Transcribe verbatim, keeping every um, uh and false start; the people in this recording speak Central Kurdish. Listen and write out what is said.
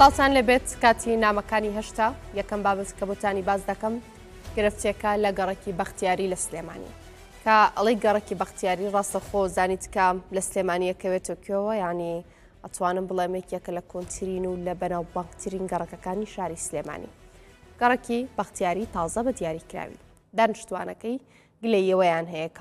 ساڵتان لەبێت کاتی نامەکانی هەشتا یەکەم بابەت کە بۆتانی باز دەکەم گرفتێکە لە گەڕێکی بەختیاری لە سلێمانی کە ئەڵەی گەڕێکی بەختیاری ڕاستەخۆ زانیت کە لە سلێمانیەکەوێتە کوێوە یعنی ئەتوانم بڵێم یەکێکە لە کۆنتترین و لە بەناوبانگترین گەڕەکەکانی شاری سلێمانی گەڕێکی بەختیاری تازە بە دیاریکراوی دانیشتوانەکەی گلەیەوەیان هەیە کە